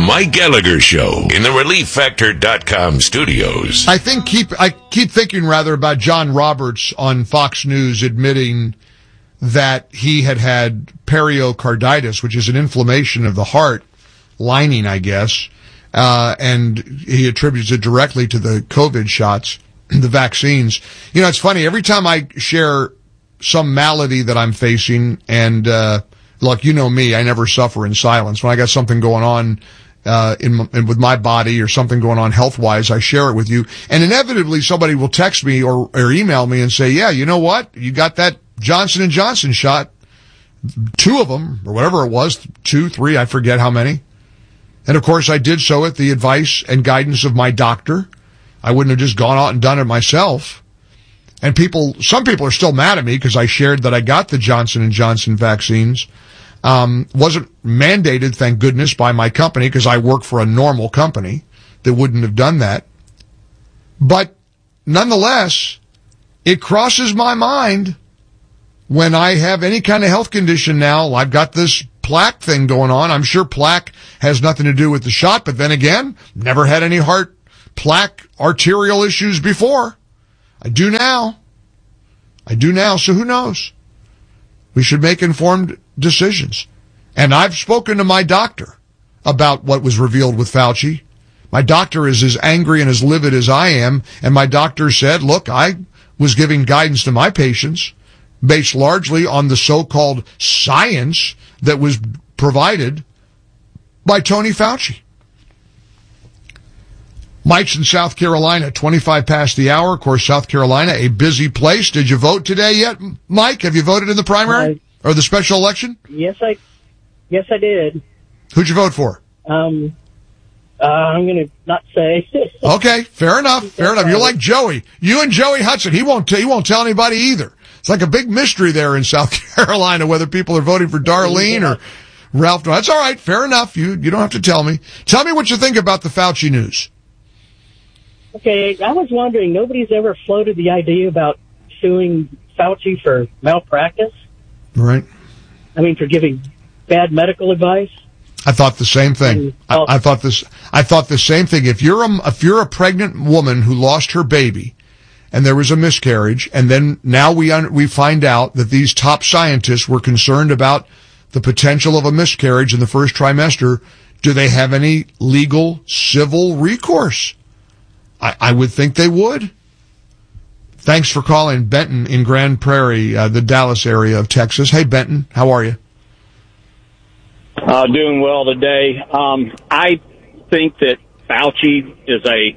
Mike Gallagher Show in the ReliefFactor.com studios. I keep thinking rather about John Roberts on Fox News admitting that he had pericarditis, which is an inflammation of the heart lining, I guess, and he attributes it directly to the COVID shots, the vaccines. You know, it's funny, every time I share some malady that I'm facing, and look, you know me, I never suffer in silence. When I got something going on with my body or something going on health-wise, I share it with you. And inevitably somebody will text me or email me and say, yeah, you know what? You got that Johnson & Johnson shot, 2 of them, or whatever it was, 2, 3, I forget how many. And of course I did so at the advice and guidance of my doctor. I wouldn't have just gone out and done it myself. And some people are still mad at me because I shared that I got the Johnson & Johnson vaccines. Wasn't mandated, thank goodness, by my company because I work for a normal company that wouldn't have done that. But nonetheless, it crosses my mind when I have any kind of health condition now. I've got this plaque thing going on. I'm sure plaque has nothing to do with the shot, but then again, never had any heart plaque arterial issues before. I do now, so who knows? We should make informed decisions. And I've spoken to my doctor about what was revealed with Fauci. My doctor is as angry and as livid as I am, and my doctor said, look, I was giving guidance to my patients based largely on the so-called science that was provided by Tony Fauci. Mike's in South Carolina, 25 past the hour. Of course, South Carolina, a busy place. Did you vote today yet, Mike? Have you voted in the primary or the special election? Yes, I did. Who'd you vote for? I'm going to not say. Okay, fair enough. You're like Joey. You and Joey Hudson. He won't tell anybody either. It's like a big mystery there in South Carolina whether people are voting for Darlene or Ralph. That's all right. Fair enough. You don't have to tell me. Tell me what you think about the Fauci news. Okay, I was wondering, nobody's ever floated the idea about suing Fauci for malpractice? Right. I mean, for giving bad medical advice? I thought the same thing. I thought the same thing. If you're a pregnant woman who lost her baby and there was a miscarriage, and then now we find out that these top scientists were concerned about the potential of a miscarriage in the first trimester, do they have any legal civil recourse? I would think they would. Thanks for calling Benton in Grand Prairie, the Dallas area of Texas. Hey, Benton, how are you? Doing well today. I think that Fauci is a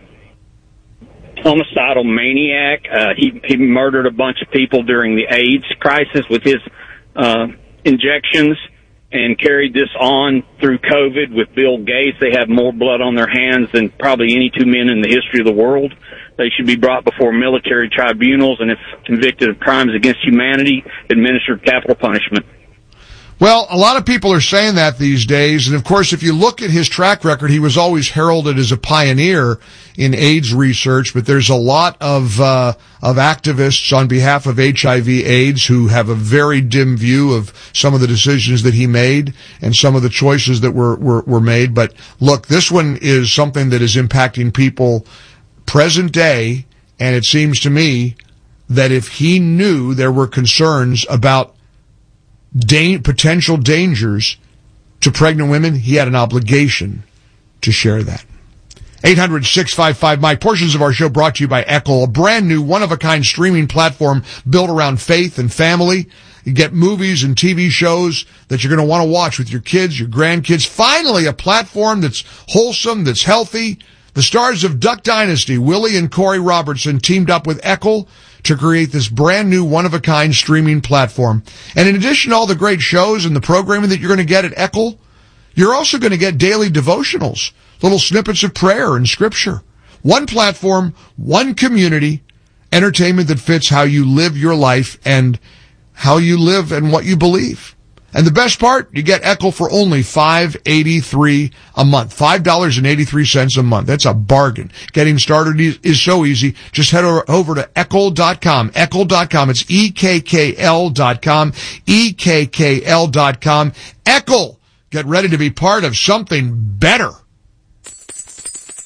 homicidal maniac. He murdered a bunch of people during the AIDS crisis with his injections and carried this on through COVID with Bill Gates. They have more blood on their hands than probably any 2 men in the history of the world. They should be brought before military tribunals and, if convicted of crimes against humanity, administered capital punishment. Well, a lot of people are saying that these days, and of course, if you look at his track record, he was always heralded as a pioneer in AIDS research, but there's a lot of activists on behalf of HIV/AIDS who have a very dim view of some of the decisions that he made and some of the choices that were made. But look, this one is something that is impacting people present day, and it seems to me that if he knew there were concerns about potential dangers to pregnant women, he had an obligation to share that. 800-655-MIKE. Portions of our show brought to you by Eccl, a brand new one-of-a-kind streaming platform built around faith and family. You get movies and TV shows that you're going to want to watch with your kids, your grandkids. Finally, a platform that's wholesome, that's healthy. The stars of Duck Dynasty, Willie and Corey Robertson, teamed up with Eccl to create this brand new one-of-a-kind streaming platform. And in addition to all the great shows and the programming that you're going to get at Eccl, you're also going to get daily devotionals, little snippets of prayer and scripture. One platform, one community, entertainment that fits how you live your life and how you live and what you believe. And the best part, you get Eccl for only $5.83 a month. $5.83 a month. That's a bargain. Getting started is so easy. Just head over to Eccl.com. Eccl.com. It's EKKL.com. EKKL.com. Eccl. Get ready to be part of something better.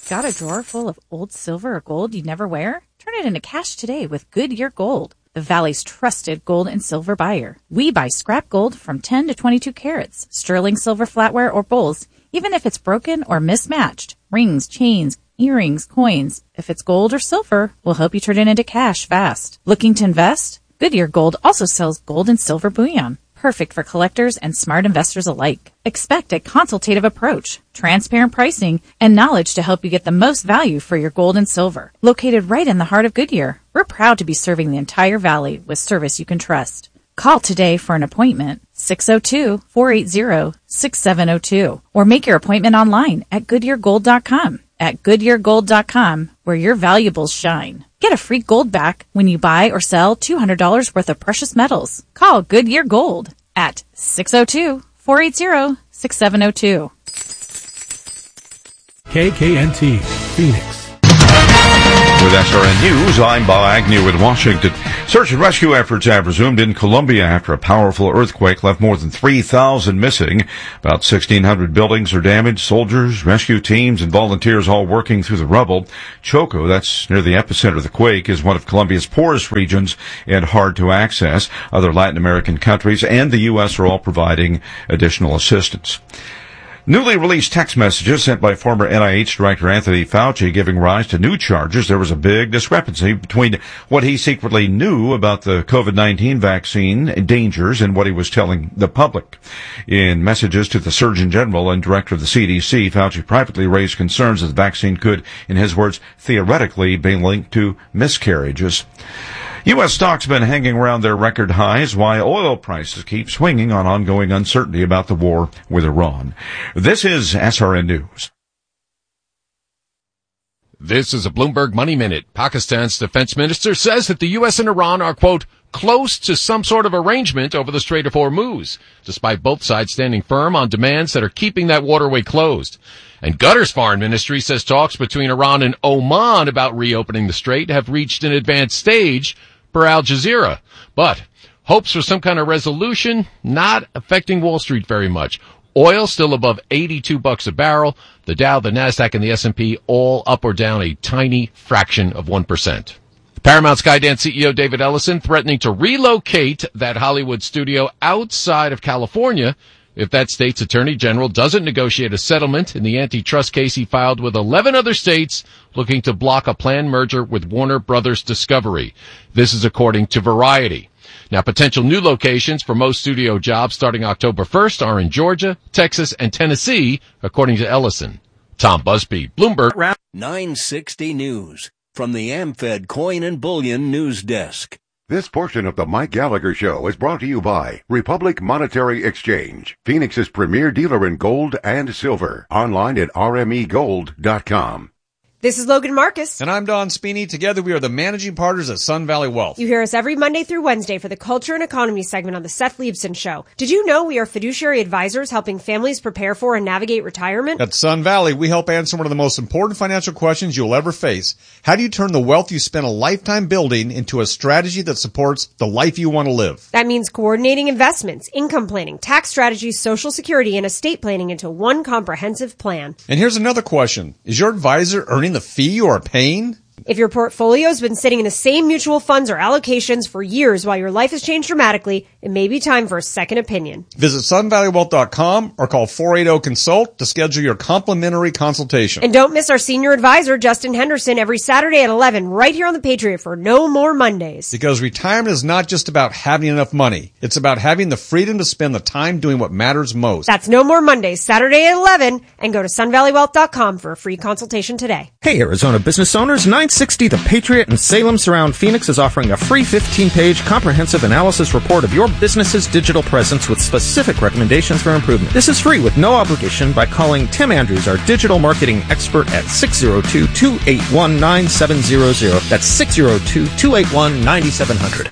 Got a drawer full of old silver or gold you never wear? Turn it into cash today with Goodyear Gold, the Valley's trusted gold and silver buyer. We buy scrap gold from 10 to 22 carats, sterling silver flatware or bowls, even if it's broken or mismatched. Rings, chains, earrings, coins. If it's gold or silver, we'll help you turn it into cash fast. Looking to invest? Goodyear Gold also sells gold and silver bullion. Perfect for collectors and smart investors alike. Expect a consultative approach, transparent pricing, and knowledge to help you get the most value for your gold and silver. Located right in the heart of Goodyear, we're proud to be serving the entire valley with service you can trust. Call today for an appointment, 602-480-6702, or make your appointment online at GoodyearGold.com. At GoodyearGold.com, where your valuables shine. Get a free gold back when you buy or sell $200 worth of precious metals. Call Goodyear Gold at 602-480-6702. KKNT, Phoenix. With SRN News, I'm Bob Agnew with Washington. Search and rescue efforts have resumed in Colombia after a powerful earthquake left more than 3,000 missing. About 1,600 buildings are damaged. Soldiers, rescue teams, and volunteers all working through the rubble. Choco, that's near the epicenter of the quake, is one of Colombia's poorest regions and hard to access. Other Latin American countries and the U.S. are all providing additional assistance. Newly released text messages sent by former NIH Director Anthony Fauci giving rise to new charges. There was a big discrepancy between what he secretly knew about the COVID-19 vaccine dangers and what he was telling the public. In messages to the Surgeon General and Director of the CDC, Fauci privately raised concerns that the vaccine could, in his words, theoretically be linked to miscarriages. U.S. stocks have been hanging around their record highs while oil prices keep swinging on ongoing uncertainty about the war with Iran. This is SRN News. This is a Bloomberg Money Minute. Pakistan's defense minister says that the U.S. and Iran are, quote, close to some sort of arrangement over the Strait of Hormuz, despite both sides standing firm on demands that are keeping that waterway closed. And Qatar's foreign ministry says talks between Iran and Oman about reopening the strait have reached an advanced stage, per Al Jazeera. But hopes for some kind of resolution not affecting Wall Street very much. Oil still above $82 a barrel. The Dow, the Nasdaq, and the S&P all up or down a tiny fraction of 1%. Paramount Skydance CEO David Ellison threatening to relocate that Hollywood studio outside of California if that state's attorney general doesn't negotiate a settlement in the antitrust case he filed with 11 other states looking to block a planned merger with Warner Brothers Discovery. This is according to Variety. Now, potential new locations for most studio jobs starting October 1st are in Georgia, Texas, and Tennessee, according to Ellison. Tom Busby, Bloomberg. 960 News from the AmFed Coin and Bullion News Desk. This portion of the Mike Gallagher Show is brought to you by Republic Monetary Exchange, Phoenix's premier dealer in gold and silver. Online at rmegold.com. This is Logan Marcus. And I'm Don Spini. Together we are the managing partners at Sun Valley Wealth. You hear us every Monday through Wednesday for the Culture and Economy segment on the Seth Leibson Show. Did you know we are fiduciary advisors helping families prepare for and navigate retirement? At Sun Valley, we help answer one of the most important financial questions you'll ever face. How do you turn the wealth you spent a lifetime building into a strategy that supports the life you want to live? That means coordinating investments, income planning, tax strategies, Social Security, and estate planning into one comprehensive plan. And here's another question. Is your advisor earning the fee you are paying? If your portfolio's been sitting in the same mutual funds or allocations for years while your life has changed dramatically, it may be time for a second opinion. Visit sunvalleywealth.com or call 480-CONSULT to schedule your complimentary consultation. And don't miss our senior advisor, Justin Henderson, every Saturday at 11 right here on the Patriot for No More Mondays. Because retirement is not just about having enough money. It's about having the freedom to spend the time doing what matters most. That's No More Mondays, Saturday at 11, and go to sunvalleywealth.com for a free consultation today. Hey, Arizona business owners, 960 The Patriot in Salem Surround Phoenix is offering a free 15-page comprehensive analysis report of your business's digital presence with specific recommendations for improvement. This is free with no obligation by calling Tim Andrews, our digital marketing expert, at 602-281-9700. That's 602-281-9700.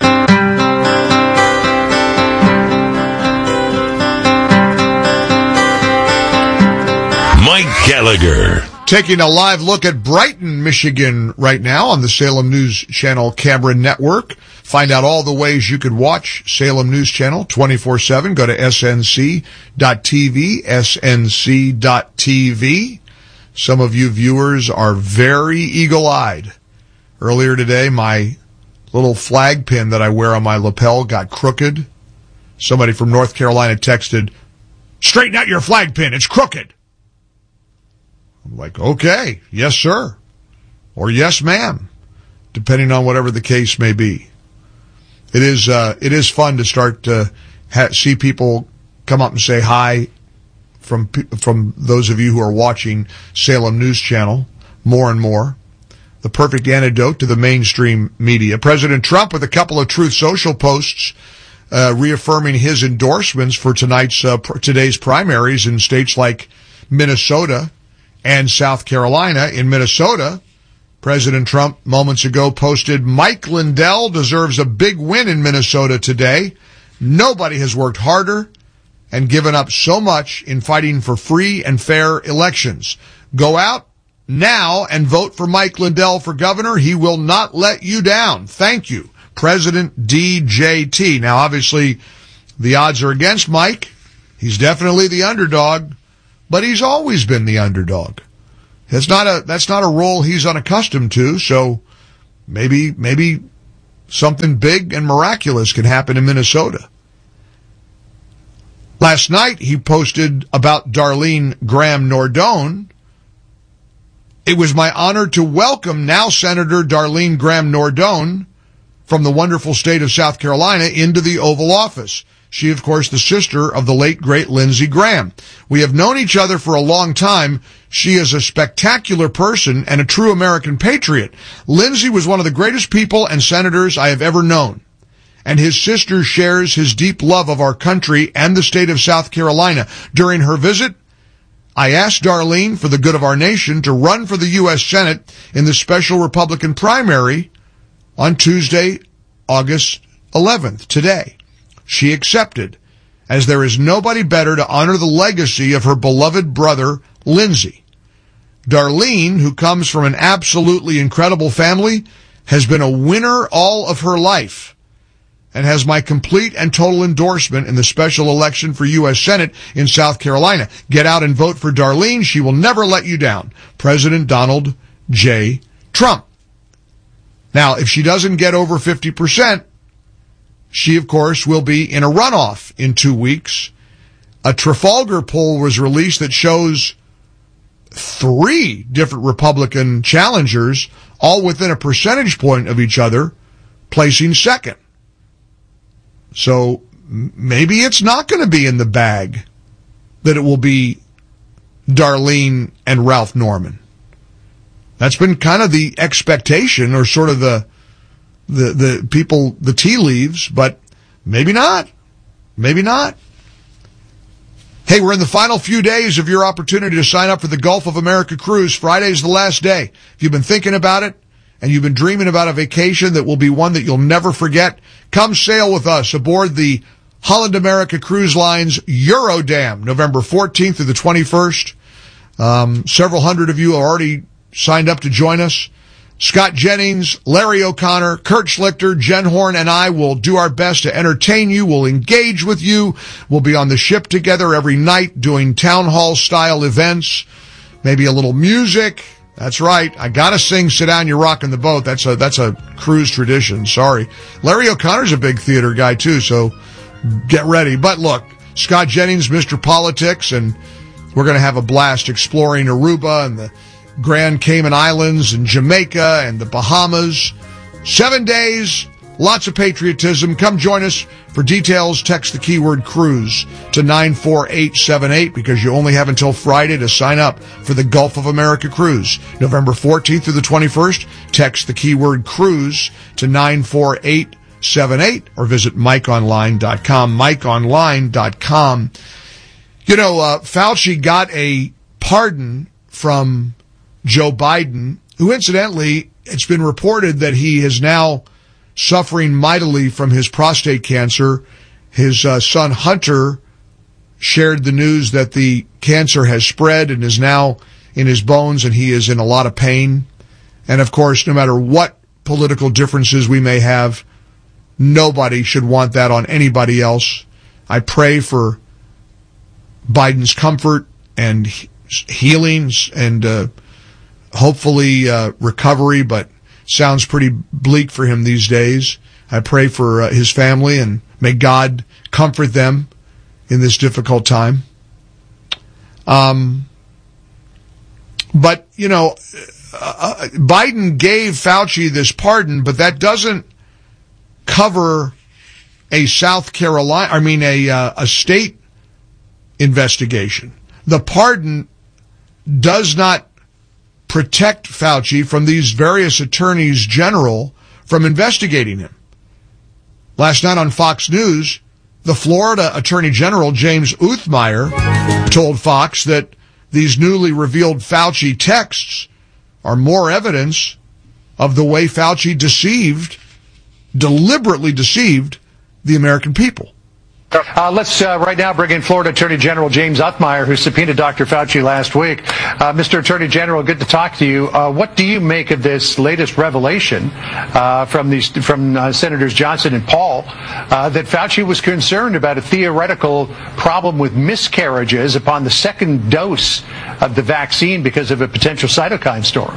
Mike Gallagher. Taking a live look at Brighton, Michigan right now on the Salem News Channel Cameron Network. Find out all the ways you could watch Salem News Channel 24/7. Go to snc.tv, snc.tv. Some of you viewers are very eagle-eyed. Earlier today, my little flag pin that I wear on my lapel got crooked. Somebody from North Carolina texted, "Straighten out your flag pin, it's crooked." I'm like, okay, yes, sir. Or yes, ma'am, depending on whatever the case may be. It is fun to start to see people come up and say hi from those of you who are watching Salem News Channel more and more. The perfect antidote to the mainstream media. President Trump with a couple of Truth Social posts reaffirming his endorsements for today's primaries in states like Minnesota and South Carolina. In Minnesota, President Trump moments ago posted, "Mike Lindell deserves a big win in Minnesota today. Nobody has worked harder and given up so much in fighting for free and fair elections. Go out now and vote for Mike Lindell for governor. He will not let you down. Thank you, President DJT." Now, obviously, the odds are against Mike. He's definitely the underdog, but he's always been the underdog. That's not a role he's unaccustomed to, so maybe something big and miraculous can happen in Minnesota. Last night, he posted about Darlene Graham Nordone. "It was my honor to welcome now Senator Darlene Graham Nordone from the wonderful state of South Carolina into the Oval Office. She, of course, the sister of the late, great Lindsey Graham. We have known each other for a long time. She is a spectacular person and a true American patriot. Lindsey was one of the greatest people and senators I have ever known. And his sister shares his deep love of our country and the state of South Carolina. During her visit, I asked Darlene, for the good of our nation, to run for the U.S. Senate in the special Republican primary on Tuesday, August 11th, today. She accepted, as there is nobody better to honor the legacy of her beloved brother, Lindsey. Darlene, who comes from an absolutely incredible family, has been a winner all of her life and has my complete and total endorsement in the special election for U.S. Senate in South Carolina. Get out and vote for Darlene. She will never let you down. President Donald J. Trump." Now, if she doesn't get over 50%, she, of course, will be in a runoff in 2 weeks. A Trafalgar poll was released that shows 3 different Republican challengers, all within a percentage point of each other, placing second. So maybe it's not going to be in the bag that it will be Darlene and Ralph Norman. That's been kind of the expectation, or sort of the people, the tea leaves, but maybe not. Maybe not. Hey, we're in the final few days of your opportunity to sign up for the Gulf of America cruise. Friday's the last day. If you've been thinking about it and you've been dreaming about a vacation that will be one that you'll never forget, come sail with us aboard the Holland America Cruise Line's Eurodam, November 14th through the 21st. Several hundred of you are already signed up to join us. Scott Jennings, Larry O'Connor, Kurt Schlichter, Jen Horn, and I will do our best to entertain you. We'll engage with you. We'll be on the ship together every night doing town hall style events, maybe a little music. That's right. I gotta sing "Sit Down, You're Rocking the Boat." That's a cruise tradition. Sorry. Larry O'Connor's a big theater guy too, so get ready. But look, Scott Jennings, Mr. Politics, and we're gonna have a blast exploring Aruba and the Grand Cayman Islands and Jamaica and the Bahamas. 7 days, lots of patriotism. Come join us. For details, text the keyword cruise to 94878, because you only have until Friday to sign up for the Gulf of America cruise. November 14th through the 21st, text the keyword cruise to 94878 or visit MikeOnline.com, MikeOnline.com. You know, Fauci got a pardon from Joe Biden, who incidentally, it's been reported that he is now suffering mightily from his prostate cancer. His son Hunter shared the news that the cancer has spread and is now in his bones, and he is in a lot of pain. And of course, no matter what political differences we may have, nobody should want that on anybody else. I pray for Biden's comfort and healings and hopefully recovery, but sounds pretty bleak for him these days. I pray for his family, and may God comfort them in this difficult time. But, you know, Biden gave Fauci this pardon, but that doesn't cover a state investigation. The pardon does not protect Fauci from these various attorneys general from investigating him. Last night on Fox News, the Florida Attorney General, James Othmeyer, told Fox that these newly revealed Fauci texts are more evidence of the way Fauci deliberately deceived the American people. Let's right now bring in Florida Attorney General James Othmeyer, who subpoenaed Dr. Fauci last week. Mr. Attorney General, good to talk to you. What do you make of this latest revelation from Senators Johnson and Paul that Fauci was concerned about a theoretical problem with miscarriages upon the second dose of the vaccine because of a potential cytokine storm?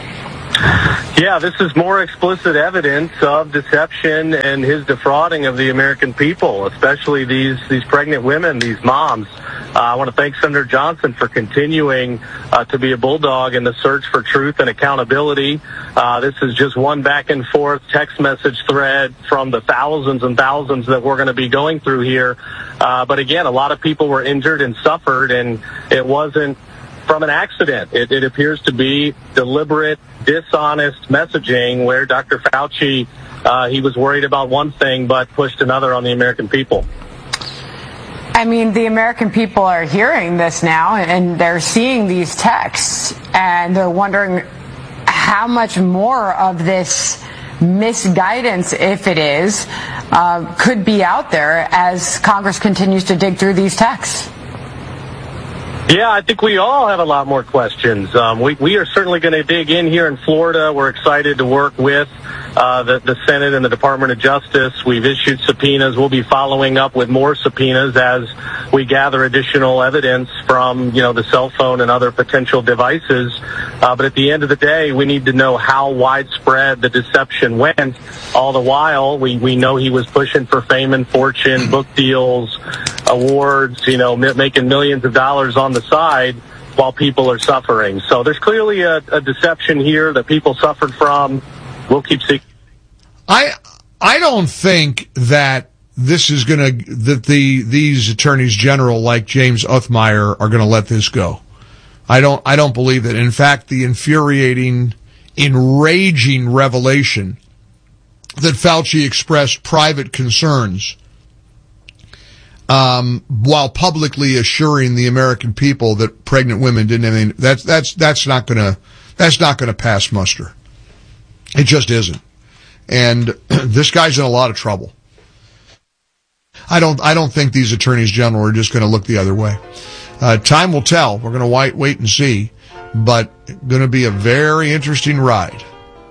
Yeah, this is more explicit evidence of deception and his defrauding of the American people, especially these pregnant women, these moms. I want to thank Senator Johnson for continuing to be a bulldog in the search for truth and accountability. This is just one back and forth text message thread from the thousands and thousands that we're going to be going through here. But again, a lot of people were injured and suffered, and it wasn't from an accident. It appears to be deliberate, dishonest messaging where Dr. Fauci, he was worried about one thing but pushed another on the American people. I mean, the American people are hearing this now, and they're seeing these texts, and they're wondering how much more of this misguidance, if it is, could be out there as Congress continues to dig through these texts. Yeah, I think we all have a lot more questions. We are certainly going to dig in here in Florida. We're excited to work with the Senate and the Department of Justice. We've issued subpoenas. We'll be following up with more subpoenas as we gather additional evidence from, the cell phone and other potential devices. But at the end of the day, we need to know how widespread the deception went. All the while, we know he was pushing for fame and fortune, book deals, awards, making millions of dollars on the side while people are suffering. So there's clearly a deception here that people suffered from. We'll keep seeking. I don't think that this is these attorneys general like James Othmeyer are going to let this go. I don't believe that. In fact, the infuriating, enraging revelation that Fauci expressed private concerns while publicly assuring the American people that pregnant women didn't have any, that's not gonna pass muster. It just isn't. And this guy's in a lot of trouble. I don't think these attorneys general are just going to look the other way. Time will tell. We're going to wait and see, but going to be a very interesting ride.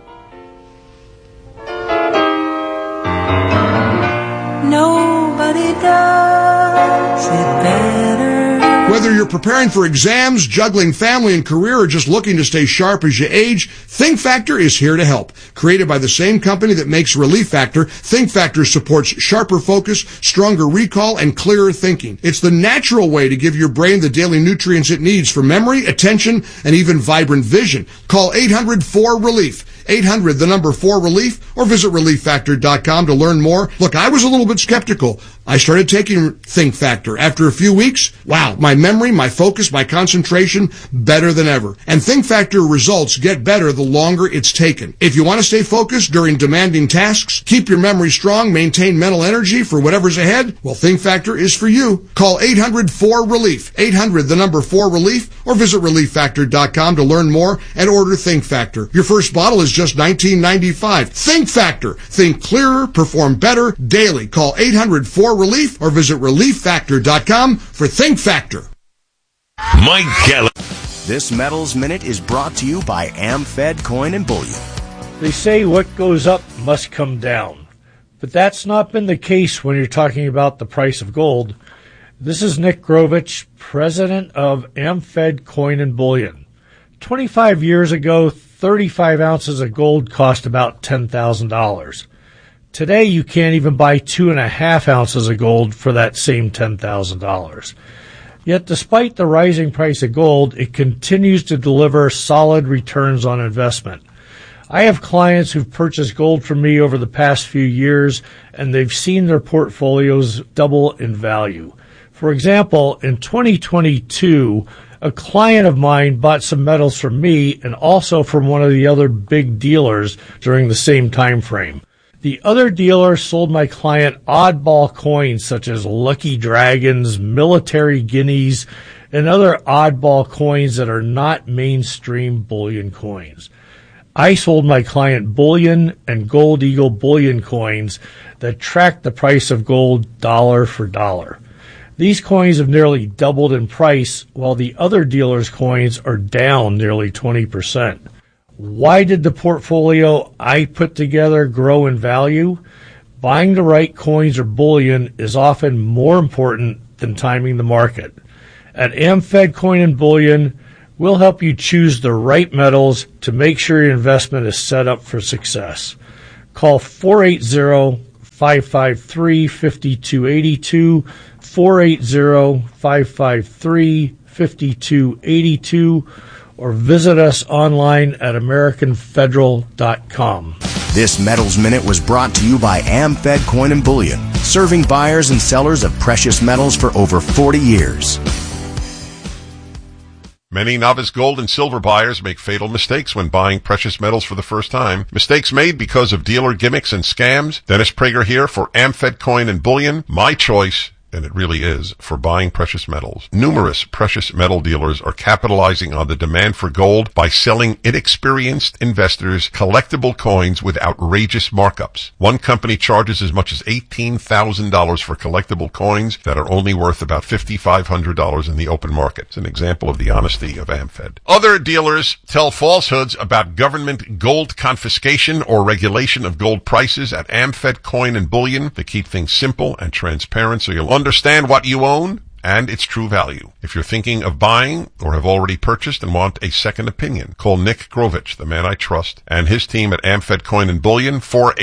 Nobody does it better. Whether you're preparing for exams, juggling family and career, or just looking to stay sharp as you age, Think Factor is here to help. Created by the same company that makes Relief Factor, Think Factor supports sharper focus, stronger recall, and clearer thinking. It's the natural way to give your brain the daily nutrients it needs for memory, attention, and even vibrant vision. Call 800-4RELIEF. 800-4RELIEF, or visit ReliefFactor.com to learn more. Look, I was a little bit skeptical. I started taking Think Factor. After a few weeks, wow, my memory, my focus, my concentration, better than ever. And Think Factor results get better the longer it's taken. If you want to stay focused during demanding tasks, keep your memory strong, maintain mental energy for whatever's ahead, well, Think Factor is for you. Call 800-4RELIEF. 800-4RELIEF, or visit ReliefFactor.com to learn more and order Think Factor. Your first bottle is just $19.95. Think Factor. Think clearer, perform better daily. Call 800-4RELIEF or visit ReliefFactor.com for Think Factor. Mike Gallagher. This Metals Minute is brought to you by AmFed Coin and Bullion. They say what goes up must come down, but that's not been the case when you're talking about the price of gold. This is Nick Grovich, president of AmFed Coin and Bullion. 25 years ago, 35 ounces of gold cost about $10,000. Today, you can't even buy 2.5 ounces of gold for that same $10,000. Yet, despite the rising price of gold, it continues to deliver solid returns on investment. I have clients who've purchased gold from me over the past few years, and they've seen their portfolios double in value. For example, in 2022, a client of mine bought some metals from me and also from one of the other big dealers during the same time frame. The other dealer sold my client oddball coins such as Lucky Dragons, Military Guineas, and other oddball coins that are not mainstream bullion coins. I sold my client bullion and Gold Eagle bullion coins that track the price of gold dollar for dollar. These coins have nearly doubled in price, while the other dealer's coins are down nearly 20%. Why did the portfolio I put together grow in value? Buying the right coins or bullion is often more important than timing the market. At AmFed Coin and Bullion, we'll help you choose the right metals to make sure your investment is set up for success. Call 480-553-5282, 480-553-5282, or visit us online at AmericanFederal.com. This Metals Minute was brought to you by AmFed Coin and Bullion, serving buyers and sellers of precious metals for over 40 years. Many novice gold and silver buyers make fatal mistakes when buying precious metals for the first time. Mistakes made because of dealer gimmicks and scams. Dennis Prager here for AmFed Coin and Bullion. My choice, and it really is, for buying precious metals. Numerous precious metal dealers are capitalizing on the demand for gold by selling inexperienced investors collectible coins with outrageous markups. One company charges as much as $18,000 for collectible coins that are only worth about $5,500 in the open market. It's an example of the honesty of AmFed. Other dealers tell falsehoods about government gold confiscation or regulation of gold prices at AmFed Coin and Bullion. They keep things simple and transparent so you'll understand what you own and its true value. If you're thinking of buying or have already purchased and want a second opinion, call Nick Grovich, the man I trust, and his team at AmFed Coin and Bullion,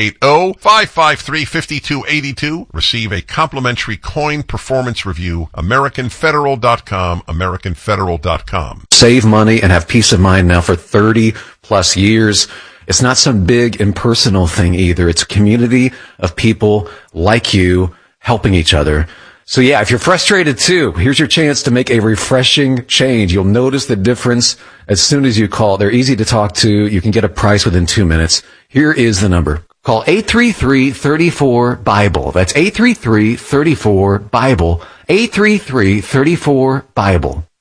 480-553-5282. Receive a complimentary coin performance review, AmericanFederal.com, AmericanFederal.com. Save money and have peace of mind now for 30 plus years. It's not some big impersonal thing either. It's a community of people like you helping each other. So yeah, if you're frustrated too, here's your chance to make a refreshing change. You'll notice the difference as soon as you call. They're easy to talk to. You can get a price within 2 minutes. Here is the number. Call 833-34-BIBLE. That's 833-34-BIBLE. 833-34-BIBLE.